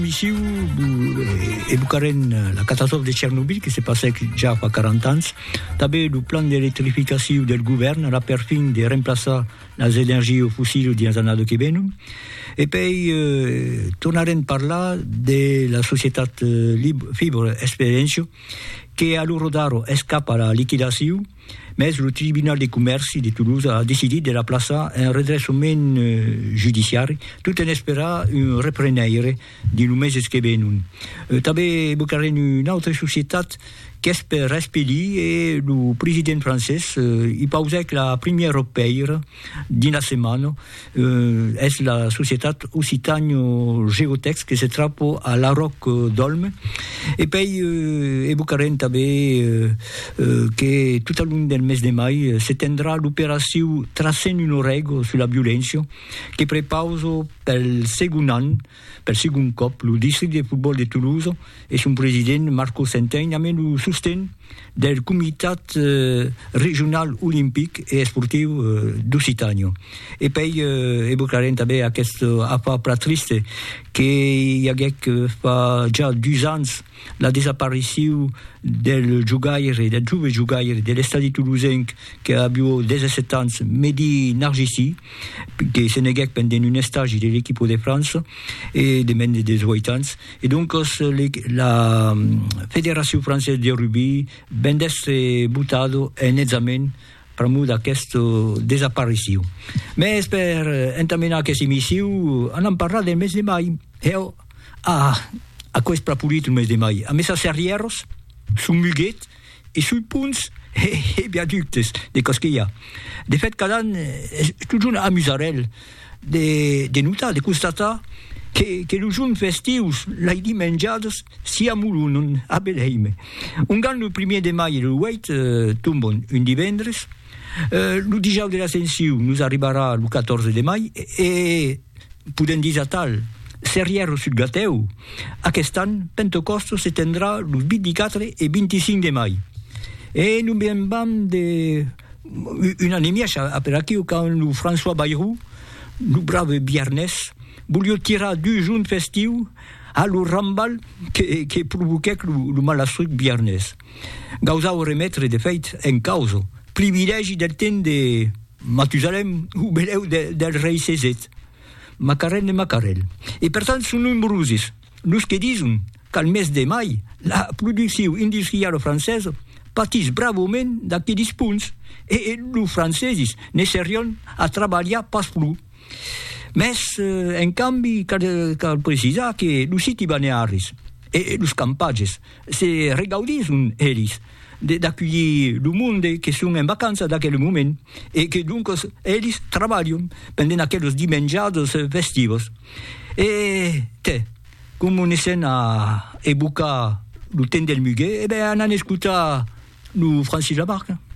Ici, la catastrophe de Tchernobyl qui s'est passée déjà il y a 40 ans, també le plan d'électrification del govern a per fin de remplaçar les énergies fossiles dins l'any que venen. Et puis, tornarem a parlar de la societat Fibre Experiència, que a l'hora d'ara escapa a la liquidació, mais le tribunal de comerç de Toulouse a decidit de la plaçar en redressament judiciari, tot en esperar un reprenaire de los mesos que venen. També evocarem una altra societat que és per expedir et le président francès il pensait que la première européenne d'une semaine est la société Occitano Geotex qui se trouve à la Roque d'Olme. Et puis évocarem també que tout au long del mes de mai s'étendra l'opération Tracent une règle sur la violence qui prépare pel segon cop le district de football de Toulouse et son président Marco Centeno amène le soutien del Comitat Regional Olímpic i Esportiu d'Occitània. I puis evocarem també aquest affaire triste que hi hagués fa ja 2 anys la desaparició del jove jugaire de l'estadi toulousain que havia 17 anys, Mehdi Nargissi, que se negués pendant un stage de l'équipe de France et de menys de 18 anys. Et donc la Fédération française de rugby ben d'être butado en examen promou d'aquesta desaparició. Més per entamenar aquesta emissió, anem a parlar del mes de mai. A quoi es proposit el mes de mai? A més a Serrieros, sul Muguet i sul Punts i viaductes de Cosquilla. De fet, cada any és tot un amusarel de notar, de constatar que els jours festius, les dimenjades, s'hi amulunen a Beleime. Un gan el 1er de mai i el 8 tomben un divendres, el dijous de l'Ascensió nos arribarà el 14 de mai i podem dir tal, Serriero sul Gateu. Aquest any, Pentecostos s'etendrà el 24 i 25 de mai. E nous vam d'una anémia per aquí quand el François Bayrou, el brave Biarnès, volia tirar 2 jours festius a lo rambal que provoquèc el malastruc Biarnès. Gausau remetre, de fet, en causa privilegi del temps de Matusalem o beleu del rei Cézet. Macarel de Macarel. I per tant són nombrosos els que diuen que al mes de mai la producció industrial francesa patís bravament d'aquests punts i els francesos necessarien a treballar pas plus. Més, en canvi, cal precisar que els sites balnearis i els campatges se regaudissin ells d'accollir el món que són en vacances d'aquell moment i que doncs ells treballen pendent aquells dimenjades festivos. I comencem a evocar el temps del Muguet, anem a escoltar el Francis Lamarque.